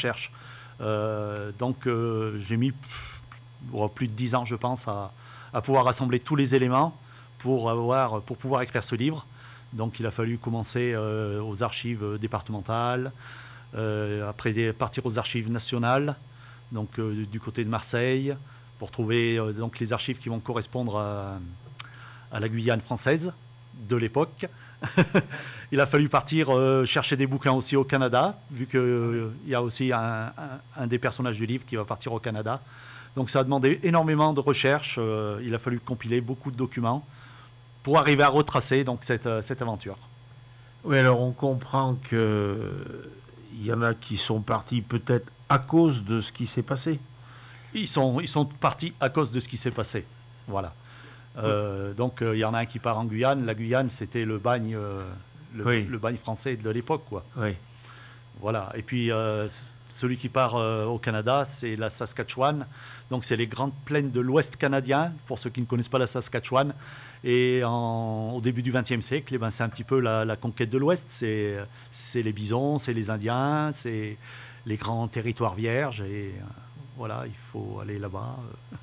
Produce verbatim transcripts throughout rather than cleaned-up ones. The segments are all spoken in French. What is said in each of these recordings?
recherche. Euh, donc euh, j'ai mis oh, plus de dix ans, je pense, à, à pouvoir rassembler tous les éléments pour, avoir, pour pouvoir écrire ce livre. Donc il a fallu commencer euh, aux archives départementales, euh, après partir aux archives nationales, donc euh, du côté de Marseille, pour trouver euh, donc, les archives qui vont correspondre à, à la Guyane française de l'époque. Il a fallu partir euh, chercher des bouquins aussi au Canada, vu qu'il euh, y a aussi un, un, un des personnages du livre qui va partir au Canada. Donc ça a demandé énormément de recherche. Euh, il a fallu compiler beaucoup de documents pour arriver à retracer donc, cette, euh, cette aventure. Oui, alors on comprend qu'il y en a qui sont partis peut-être à cause de ce qui s'est passé. Ils sont, ils sont partis à cause de ce qui s'est passé. Voilà. Euh, oui. Donc il euh, y en a un qui part en Guyane. La Guyane, c'était le bagne, euh, le, oui. le bagne français de l'époque, quoi. Oui. Voilà. Et puis euh, celui qui part euh, au Canada, c'est la Saskatchewan. Donc c'est les grandes plaines de l'Ouest canadien. Pour ceux qui ne connaissent pas la Saskatchewan. Et en, au début du vingtième siècle, eh ben, c'est un petit peu la, la conquête de l'Ouest. C'est, c'est les bisons, c'est les Indiens, c'est les grands territoires vierges. Et euh, voilà, il faut aller là-bas.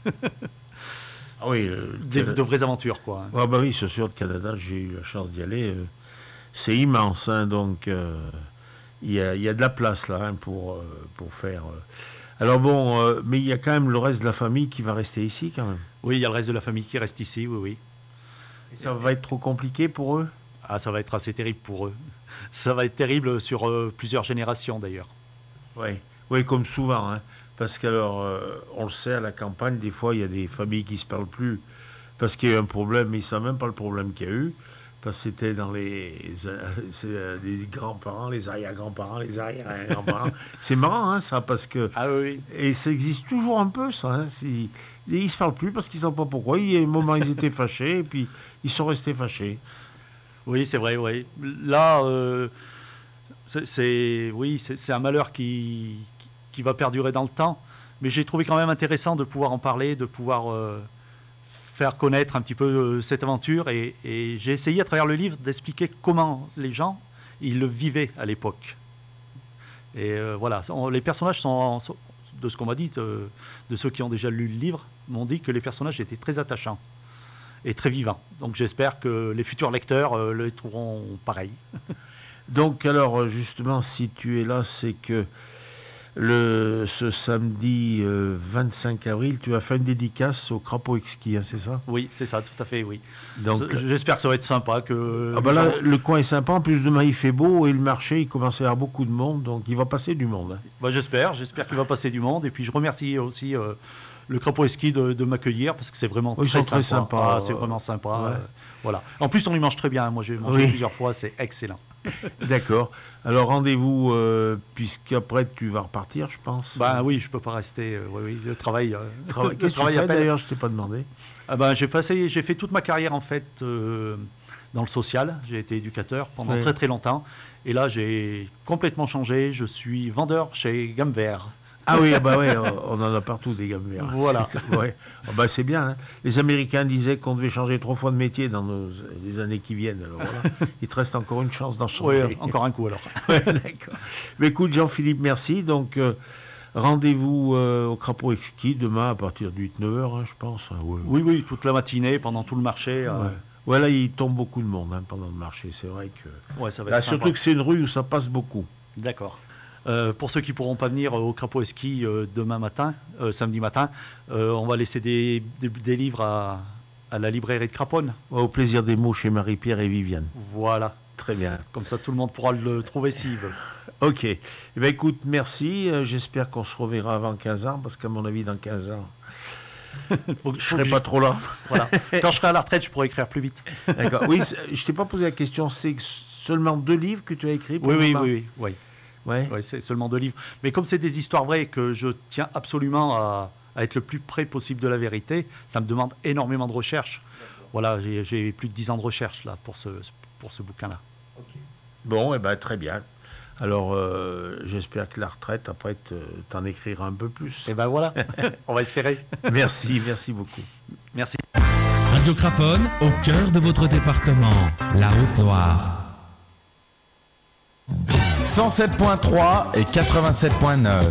Ah oui, euh, Des, de vraies aventures, quoi. Ah bah oui, c'est sûr, le Canada, j'ai eu la chance d'y aller. Euh, c'est immense, hein, donc il euh, y, y a de la place là hein, pour, euh, pour faire. Euh. Alors bon, euh, mais il y a quand même le reste de la famille qui va rester ici, quand même. Oui, il y a le reste de la famille qui reste ici, oui, oui. Et ça va être trop compliqué pour eux ? Ah, ça va être assez terrible pour eux. Ça va être terrible sur euh, plusieurs générations, d'ailleurs. Oui, oui, comme souvent, hein. Parce qu'alors, euh, on le sait, à la campagne, des fois, il y a des familles qui ne se parlent plus parce qu'il y a eu un problème, mais ils ne savent même pas le problème qu'il y a eu, parce que c'était dans les, euh, les grands-parents, les arrière-grands-parents, les arrière-grands-parents. C'est marrant, hein, ça, parce que... Ah oui. Et ça existe toujours un peu, ça. Hein, ils ne se parlent plus parce qu'ils ne savent pas pourquoi. Il y a un moment, ils étaient fâchés, et puis ils sont restés fâchés. Oui, c'est vrai, oui. Là, euh, c'est, c'est, oui, c'est, c'est un malheur qui... qui va perdurer dans le temps, mais j'ai trouvé quand même intéressant de pouvoir en parler, de pouvoir euh, faire connaître un petit peu euh, cette aventure, et, et j'ai essayé à travers le livre d'expliquer comment les gens ils le vivaient à l'époque. Et euh, voilà, on, les personnages sont, sont, de ce qu'on m'a dit, de, de ceux qui ont déjà lu le livre, m'ont dit que les personnages étaient très attachants et très vivants. Donc j'espère que les futurs lecteurs euh, le trouveront pareil. Donc alors justement, si tu es là, c'est que Le, ce samedi euh, vingt-cinq avril, tu as fait une dédicace au Crapaud Exquis, hein, c'est ça ? Oui, c'est ça, tout à fait, oui. Donc, j'espère que ça va être sympa. Que ah bah là, le coin est sympa, en plus demain il fait beau et le marché il commence à y avoir beaucoup de monde, donc il va passer du monde. Hein. Bah, j'espère, j'espère qu'il va passer du monde, et puis je remercie aussi euh, le Crapaud Exquis de, de m'accueillir, parce que c'est vraiment oui, très, sont sympa. très sympa. Ah, euh, c'est vraiment sympa. Ouais. Euh, voilà. En plus, on y mange très bien, moi j'ai mangé oui. plusieurs fois, c'est excellent. D'accord. Alors rendez-vous, euh, puisqu'après tu vas repartir, je pense. Ben oui, je peux pas rester. Euh, oui, oui, le travail. Euh, Trava- Qu'est-ce que tu fais d'ailleurs ? Je t'ai pas demandé. Ah ben, j'ai passé, j'ai fait toute ma carrière en fait euh, dans le social. J'ai été éducateur pendant oui. très très longtemps, et là j'ai complètement changé. Je suis vendeur chez Gamme Vert. Ah oui, ah bah ouais, on en a partout des gammes vertes. Voilà. C'est, c'est, ouais. Ah bah c'est bien. Hein. Les Américains disaient qu'on devait changer trois fois de métier dans nos, les années qui viennent. Alors voilà, il te reste encore une chance d'en changer. Oui, encore un coup alors. Ouais, d'accord. Mais écoute, Jean-Philippe, merci. Donc euh, rendez-vous euh, au Crapaud Exquis demain à partir de huit neuf heures, hein, je pense. Ah, ouais, oui, oui, toute la matinée, pendant tout le marché. Euh... Ouais. Voilà, il tombe beaucoup de monde hein, pendant le marché. C'est vrai que. Ouais, ça va Là, être surtout sympa. que c'est une rue où ça passe beaucoup. D'accord. Euh, pour ceux qui ne pourront pas venir au Crapaud Exquis euh, demain matin, euh, samedi matin, euh, on va laisser des, des, des livres à, à la librairie de Craponne. Ouais, au plaisir des mots chez Marie-Pierre et Viviane. Voilà. Très bien. Comme ça, tout le monde pourra le trouver s'il veut. Ok. Eh bien, écoute, merci. Euh, j'espère qu'on se reverra avant quinze ans, parce qu'à mon avis, dans quinze ans, faut, je ne serai pas je... trop là. Voilà. Quand je serai à la retraite, je pourrai écrire plus vite. D'accord. Oui, je ne t'ai pas posé la question. C'est seulement deux livres que tu as écrits pour Oui, oui, oui, oui, oui. Ouais. Ouais, c'est seulement deux livres. Mais comme c'est des histoires vraies et que je tiens absolument à, à être le plus près possible de la vérité, ça me demande énormément de recherche. D'accord. Voilà, j'ai, j'ai plus de dix ans de recherche là, pour ce, pour ce bouquin-là. Okay. Bon, et eh ben, très bien. Alors, euh, j'espère que la retraite, après, t'en écriras un peu plus. Et ben voilà, on va espérer. Merci, merci beaucoup. Merci. Radio Craponne, au cœur de votre département, la Haute-Loire. cent sept point trois et quatre-vingt-sept point neuf.